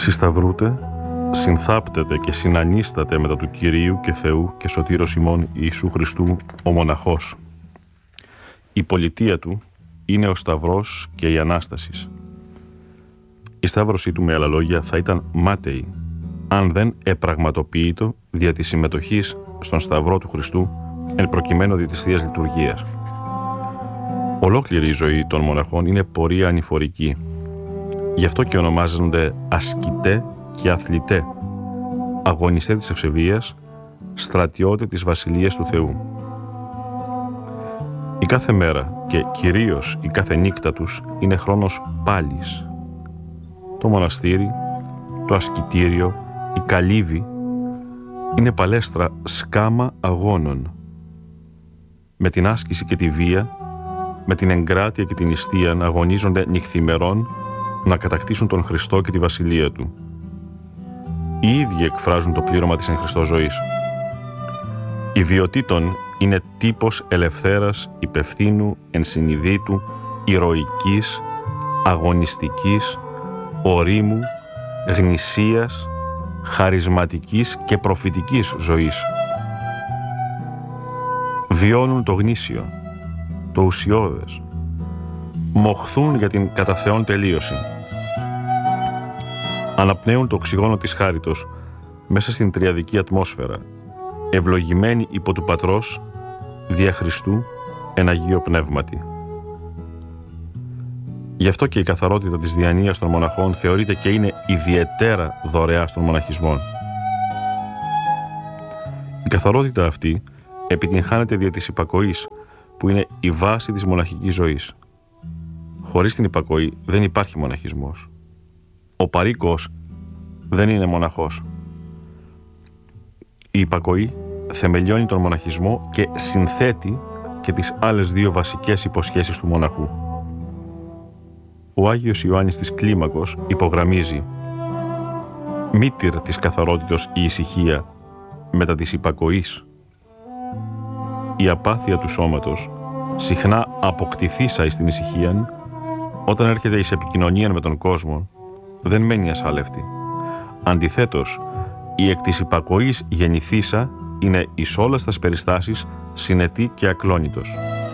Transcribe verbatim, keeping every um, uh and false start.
συσταυρούτε, συνθάπτεται και συνανίσταται μετά του Κυρίου και Θεού και Σωτήρος ημών Ιησού Χριστού ο μοναχός. Η πολιτεία του είναι ο Σταυρός και η Ανάστασης. Η σταύρωσή του, με άλλα λόγια, θα ήταν μάταιη αν δεν επραγματοποιείτο δια της συμμετοχής στον Σταυρό του Χριστού εν προκειμένου δια της Θείας Λειτουργίας. Ολόκληρη η ζωή των μοναχών είναι πορεία ανηφορική. Γι' αυτό και ονομάζονται ασκητέ και αθλητέ, αγωνιστέ της ευσεβίας, στρατιώτε της Βασιλείας του Θεού. Η κάθε μέρα και κυρίως η κάθε νύχτα τους είναι χρόνος πάλης. Το μοναστήρι, το ασκητήριο, η καλύβη είναι παλέστρα σκάμα αγώνων. Με την άσκηση και τη βία, με την εγκράτεια και την νηστεία αγωνίζονται νυχθημερών να κατακτήσουν τον Χριστό και τη Βασιλεία Του. Οι ίδιοι εκφράζουν το πλήρωμα της εν Χριστώ ζωής. Η βιωτήτων είναι τύπος ελευθέρας, υπευθύνου, ενσυνειδήτου, ηρωικής, αγωνιστικής, ορίμου, γνησίας, χαρισματικής και προφητικής ζωής. Βιώνουν το γνήσιο, το ουσιώδες, μοχθούν για την κατά Θεόν τελείωση. Αναπνέουν το οξυγόνο της χάριτος μέσα στην τριαδική ατμόσφαιρα, ευλογημένοι υπό του Πατρός, δια Χριστού, εν Αγίο Πνεύματι. Γι' αυτό και η καθαρότητα της διανοίας των μοναχών θεωρείται και είναι ιδιαιτέρα δωρεά των μοναχισμών. Η καθαρότητα αυτή επιτυγχάνεται δια της υπακοής, που είναι η βάση της μοναχικής ζωής. Χωρίς την υπακοή δεν υπάρχει μοναχισμός. Ο παροίκος δεν είναι μοναχός. Η υπακοή θεμελιώνει τον μοναχισμό και συνθέτει και τις άλλες δύο βασικές υποσχέσεις του μοναχού. Ο Άγιος Ιωάννης της Κλίμακος υπογραμμίζει «Μήτηρ της καθαρότητος η ησυχία μετά της υπακοής». Η απάθεια του σώματος συχνά αποκτηθήσα εις την ησυχίαν, όταν έρχεται εις επικοινωνία με τον κόσμο, δεν μένει ασάλευτη. Αντιθέτως, η εκ της υπακοής γεννηθήσα είναι εις όλας τας περιστάσεις συνετή και ακλόνητος.